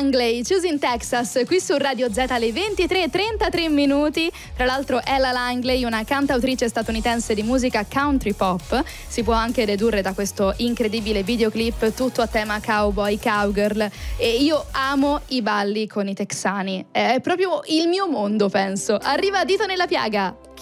Langley, Choosing Texas, qui su Radio Z alle 23:33 minuti. Tra l'altro Ella Langley, una cantautrice statunitense di musica country pop, si può anche dedurre da questo incredibile videoclip tutto a tema cowboy, cowgirl, e io amo i balli con i texani, è proprio il mio mondo, penso. Arriva Dito nella piaga.